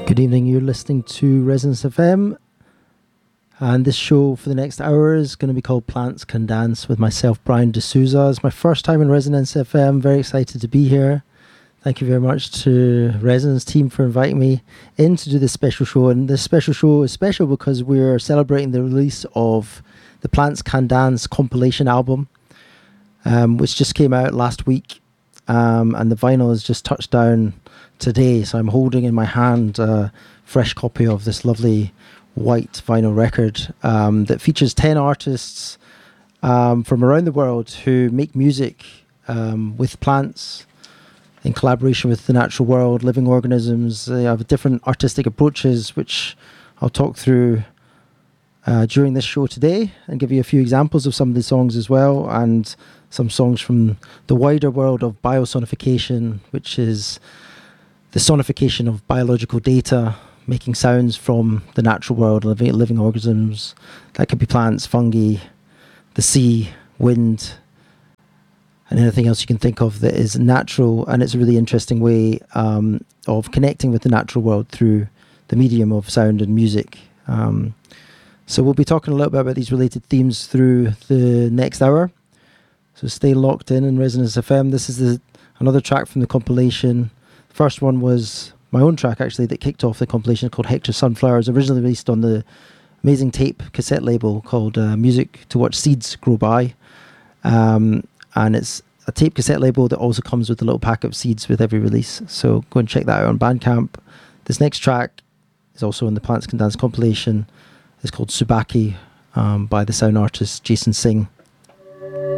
Good evening, you're listening to Resonance FM, and this show for the next hour is going to be called Plants Can Dance with myself, Brian D'Souza. It's my first time in Resonance FM, very excited to be here. Thank you very much to Resonance team for inviting me in to do this special show, and this special show is special because we're celebrating the release of the Plants Can Dance compilation album, which just came out last week, and the vinyl has just touched down today, so I'm holding in my hand a fresh copy of this lovely white vinyl record that features 10 artists from around the world who make music with plants in collaboration with the natural world, living organisms. They have different artistic approaches, which I'll talk through during this show today and give you a few examples of some of the songs as well, and some songs from the wider world of biosonification, which is the sonification of biological data, making sounds from the natural world, living organisms. That could be plants, fungi, the sea, wind, and anything else you can think of that is natural. And it's a really interesting way of connecting with the natural world through the medium of sound and music. So we'll be talking a little bit about these related themes through the next hour. So stay locked in Resonance FM. This is another track from the compilation. First one was my own track, actually, that kicked off the compilation, called Hector Sunflowers, originally released on the amazing tape cassette label called Music to Watch Seeds Grow By. And it's a tape cassette label that also comes with a little pack of seeds with every release. So go and check that out on Bandcamp. This next track is also in the Plants Can Dance compilation. It's called Subaki by the sound artist Jason Singh.